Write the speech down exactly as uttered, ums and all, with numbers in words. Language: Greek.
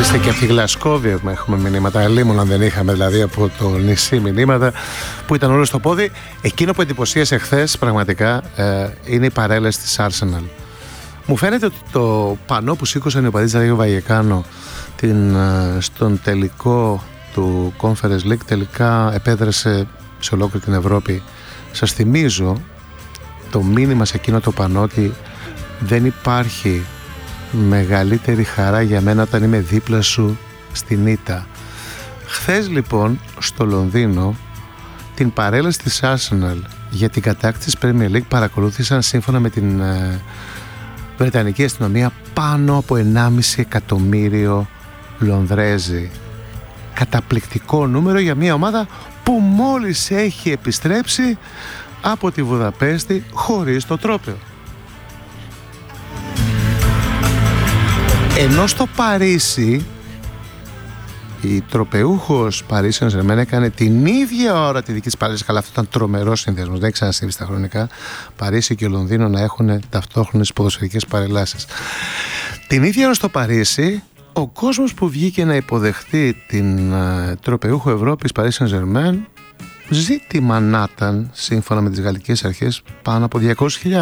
Είστε και από τη Γλασκόβια που έχουμε μηνύματα. Αλλήμον αν δεν είχαμε δηλαδή από το νησί μηνύματα που ήταν όλο στο πόδι. Εκείνο που εντυπωσίασε χθες πραγματικά ε, είναι η παρέλαση της Arsenal. Μου φαίνεται ότι το πανό που σήκωσαν οι οπαδοί της Ράγιο Βαγεκάνο την, ε, στον τελικό του Conference League τελικά επέδρασε σε ολόκληρη την Ευρώπη. Σας θυμίζω το μήνυμα σε εκείνο το πανό ότι δεν υπάρχει μεγαλύτερη χαρά για μένα όταν είμαι δίπλα σου στην ήττα. Χθες λοιπόν στο Λονδίνο την παρέλαση της Arsenal για την κατάκτηση της Premier League παρακολούθησαν σύμφωνα με την ε, Βρετανική αστυνομία πάνω από ενάμιση εκατομμύριο Λονδρέζοι. Καταπληκτικό νούμερο για μια ομάδα που μόλις έχει επιστρέψει από τη Βουδαπέστη χωρίς το τρόπαιο. Ενώ στο Παρίσι η τροπεούχος Paris Saint-Germain έκανε την ίδια ώρα τη δική της παρέλαση. Καλά, αυτό ήταν τρομερός συνδυασμός, δεν έχει ξανασύβει στα χρονικά Παρίσι και Λονδίνο να έχουν ταυτόχρονες ποδοσφαιρικές παρελάσεις. Την ίδια ώρα στο Παρίσι ο κόσμος που βγήκε να υποδεχτεί την uh, τροπεούχο Ευρώπης Paris Saint-Germain ζήτημα να ήταν, σύμφωνα με τις γαλλικές αρχές, πάνω από διακόσιες χιλιάδες.